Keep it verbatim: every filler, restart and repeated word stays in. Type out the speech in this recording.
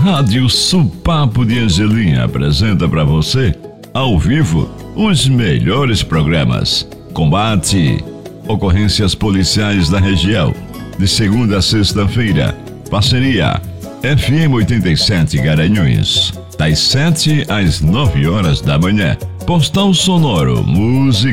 Rádio Supapo de Angelim apresenta para você, ao vivo, os melhores programas. Combate, ocorrências policiais da região, de segunda a sexta-feira. Parceria F M oitenta e sete Garanhuns, das sete às nove horas da manhã. Postal sonoro, música